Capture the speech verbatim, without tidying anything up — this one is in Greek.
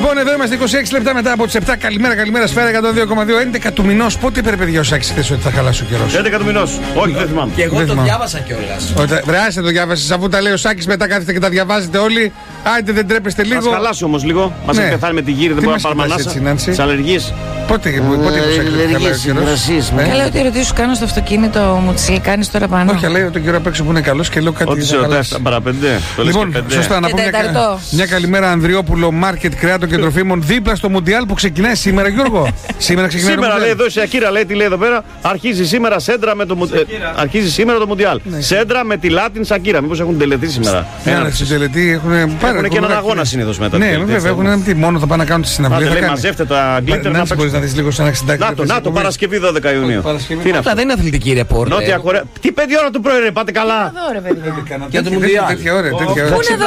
Λοιπόν, εδώ είμαστε είκοσι έξι λεπτά μετά από τις επτά. Καλημέρα, καλημέρα, σφαίρα εκατόν δύο κόμμα δύο. έντεκα του μηνός. Πότε είπε, παιδιά, ο Σάκης χθες ότι θα χαλάσει ο καιρός? έντεκα του μηνός. Όχι, δεν θυμάμαι. Και εγώ Δεν το θυμάμαι. διάβασα κιόλας. Βρεάσε το διάβασες, αφού τα λέει ο Σάκης, μετά κάθεστε και τα διαβάζετε όλοι. Άιντε, δεν τρέπεστε λίγο. Μας χαλάσει όμως λίγο. Μας Ναι. έχει πεθάνει με τη γύρι, δεν Τι μπορούμε να μας πάρουμε κοιτάς ανάσα. έτσι, Νάνση? Τις αλλεργίες. Πότε, πότε είπε ο Σάκης ότι θα χαλάσει ο καιρός? Ε? Καλά, ότι ερωτήσει σου κάνω στο αυτοκίνητο, μου τις κάνεις τώρα πάνω. Όχι, λέει τον καιρό απ' έξω που είναι καλός και λέω κάτι. Ό,τι θα σε ρωτάει χαλάσει. αυτά παρά πέντε. Το λες Λοιπόν, και πέντε. σωστά, να Και πούμε μια, τέταρτο. μια καλημέρα Ανδριόπουλο Μάρκετ Κρεάτων και Τροφίμων δίπλα στο Μουντιάλ που ξεκινάει σήμερα, Γιώργο. Σήμερα ξεκινάει το Σήμερα λέει Μουντιάλ. εδώ η Ακύρα, λέει τι λέει εδώ πέρα. Αρχίζει σήμερα σέντρα με το Μου- ε, αρχίζει σήμερα το Μουντιάλ. Σέντρα με τη Λάτιν Σακύρα. Μήπως έχουν τελετή σήμερα. Ναι, Ένα. ναι, στην τελετή έχουν πάρει. Έχουν και έναν αγώνα συνήθως μετά. Ναι, την τελετή, βέβαια, έτσι, έχουν ένα τι, μόνο θα πάνε να κάνουν τη συναυλία. Άντε, θα λέει, κάνει. μαζεύτε τα γκλίτερ να Νάνση, μπορείς να παίξουν. δεις λίγο σαν εξιντάκι. Να το, να το, Παρασκευή δώδεκα Ιουνίου. Παρασκευή. Τι είναι Αυτά αυτό? δεν είναι αθλητική ρεπόρτερ. Νότια Κορέα. Τι πέντε ώρα του πρωί, ρε, πάτε καλά. Εδώ, ρε παιδί. Για το Τέτοια- Μουντιάλ. Τέτοια ώρα, τέτοια ώρα. Πού είναι εδώ